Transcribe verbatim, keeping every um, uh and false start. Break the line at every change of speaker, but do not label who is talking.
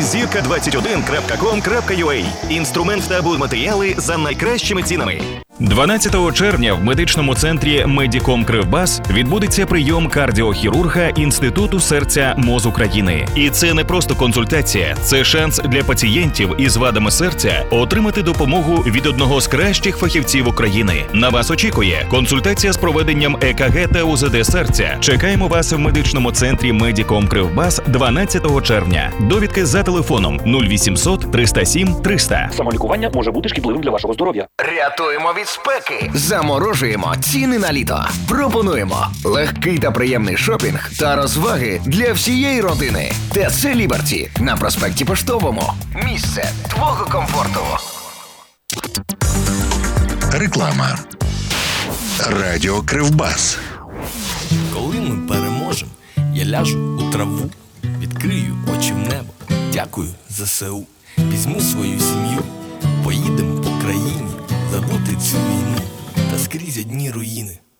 зірка двадцять один крапка ком крапка ю а. Інструмент та будматеріали за найкращими цінами. дванадцятого червня в медичному центрі Медіком Кривбас відбудеться прийом кардіохірурга Інституту серця МОЗ України. І це не просто консультація, це шанс для пацієнтів із вадами серця отримати допомогу від одного з кращих фахівців України. На вас очікує консультація з проведенням е ка ге та у зет де серця. Чекаємо вас в медичному центрі Медіком Кривбас дванадцятого червня. Довідки за телефоном нуль вісімсот триста сім триста.
Самолікування може бути шкідливим для вашого здоров'я.
Рятуємо від спеки. Заморожуємо ціни на літо. Пропонуємо легкий та приємний шопінг та розваги для всієї родини. ТЦ Ліберті на проспекті Поштовому. Місце твого комфорту.
Реклама. Радіо Кривбас.
Коли ми переможемо, я ляжу у траву, відкрию очі в небо, дякую зе се у. Візьму свою сім'ю, поїдемо по країні, забути цю війну, та скрізь одні руїни.